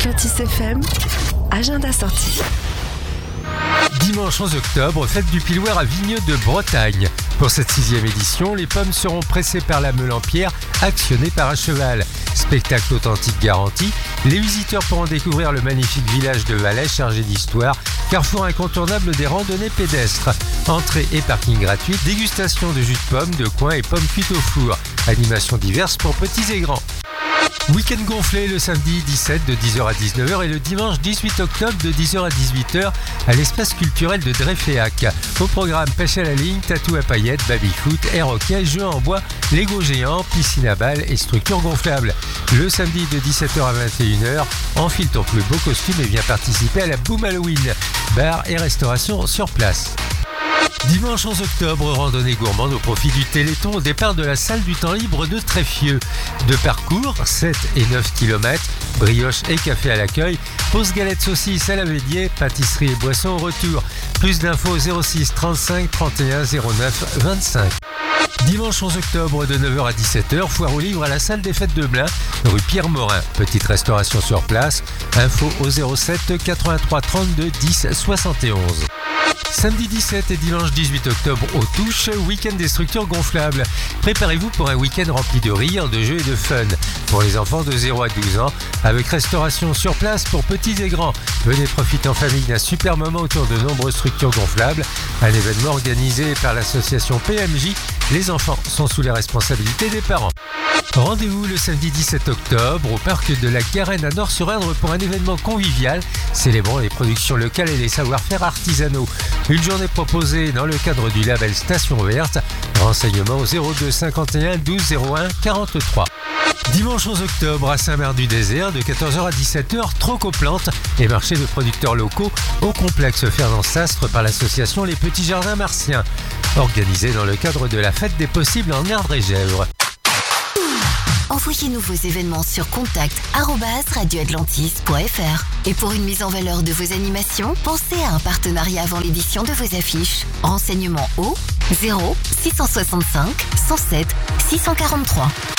Atlantis FM, agenda sorti. Dimanche 11 octobre, fête du Pilouer à Vigneux de Bretagne. Pour cette 6e édition, les pommes seront pressées par la meule en pierre, actionnée par un cheval. Spectacle authentique garanti, les visiteurs pourront découvrir le magnifique village de Valais chargé d'histoire, carrefour incontournable des randonnées pédestres. Entrée et parking gratuit, dégustation de jus de pommes, de coin et pommes cuites au four. Animations diverses pour petits et grands. Week-end gonflé le samedi 17 de 10h à 19h et le dimanche 18 octobre de 10h à 18h à l'espace culturel de Dreyféac. Au programme pêche à la ligne, tatou à paillettes, baby-foot, air hockey, jeux en bois, Lego géant, piscine à balles et structures gonflables. Le samedi de 17h à 21h, enfile ton plus beau costume et viens participer à la Boom Halloween. Bar et restauration sur place. Dimanche 11 octobre, randonnée gourmande au profit du Téléthon au départ de la salle du temps libre de Tréfieux. De parcours, 7 et 9 km, brioche et café à l'accueil, pause galette saucisse à la Védier, pâtisserie et boissons au retour. Plus d'infos 06 35 31 09 25. Dimanche 11 octobre de 9h à 17h, foire aux livres à la salle des fêtes de Blain, rue Pierre-Morin. Petite restauration sur place, info au 07 83 32 10 71. Samedi 17 et dimanche 18 octobre aux Touches, week-end des structures gonflables. Préparez-vous pour un week-end rempli de rire, de jeux et de fun. Pour les enfants de 0 à 12 ans, avec restauration sur place pour petits et grands. Venez profiter en famille d'un super moment autour de nombreuses structures gonflables. Un événement organisé par l'association PMJ. Les enfants sont sous la responsabilité des parents. Rendez-vous le samedi 17 octobre au parc de la Garenne à Nord-sur-Indre pour un événement convivial célébrant les productions locales et les savoir-faire artisanaux. Une journée proposée dans le cadre du label Station Verte. Renseignements au 02 51 12 01 43. Dimanche 11 octobre à Saint-Merd-du-Désert de 14h à 17h, troc aux plantes et marché de producteurs locaux au complexe Fernand Sastre par l'association Les Petits Jardins Martiens. Organisé dans le cadre de la fête des possibles en Erdre et Gèvres. Envoyez-nous vos événements sur contact@radioatlantis.fr. Et pour une mise en valeur de vos animations, pensez à un partenariat avant l'édition de vos affiches. Renseignements au 0 665 107 643.